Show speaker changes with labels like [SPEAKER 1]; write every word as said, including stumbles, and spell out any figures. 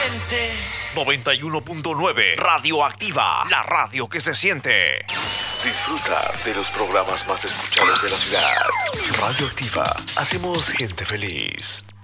[SPEAKER 1] siente.
[SPEAKER 2] noventa y uno punto nueve Radioactiva, la radio que se siente. Disfruta de los programas más escuchados de la ciudad. Radioactiva, hacemos gente feliz.